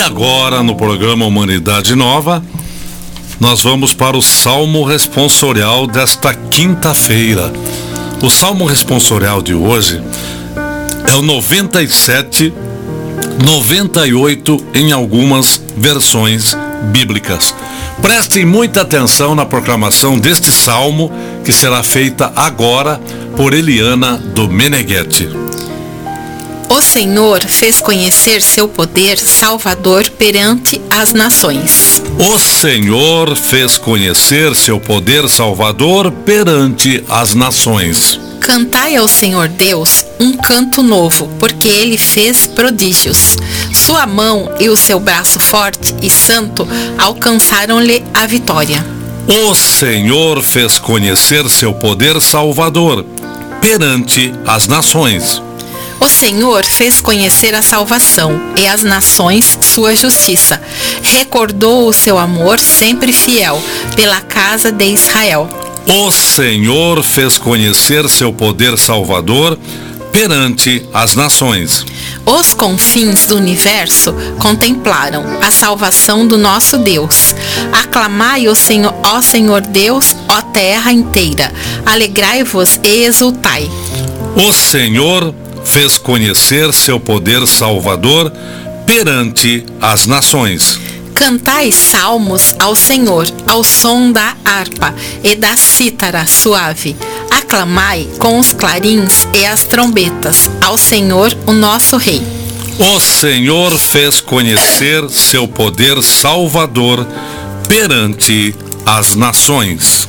agora, no programa Humanidade Nova, nós vamos para o Salmo Responsorial desta quinta-feira. O Salmo Responsorial de hoje é o 97, 98 em algumas versões bíblicas. Prestem muita atenção na proclamação deste salmo, que será feita agora por Eliana do Meneghetti. O Senhor fez conhecer seu poder salvador perante as nações. O Senhor fez conhecer seu poder salvador perante as nações. Cantai ao Senhor Deus um canto novo, porque Ele fez prodígios. Sua mão e o seu braço forte e santo alcançaram-lhe a vitória. O Senhor fez conhecer seu poder salvador perante as nações. O Senhor fez conhecer a salvação e as nações sua justiça. Recordou o seu amor sempre fiel pela casa de Israel. O Senhor fez conhecer seu poder salvador perante as nações. Os confins do universo contemplaram a salvação do nosso Deus. Aclamai o Senhor, ó Senhor Deus, ó terra inteira. Alegrai-vos e exultai. O Senhor fez conhecer seu poder salvador perante as nações. Cantai salmos ao Senhor, ao som da harpa e da cítara suave. Aclamai com os clarins e as trombetas ao Senhor, o nosso Rei. O Senhor fez conhecer seu poder salvador perante as nações.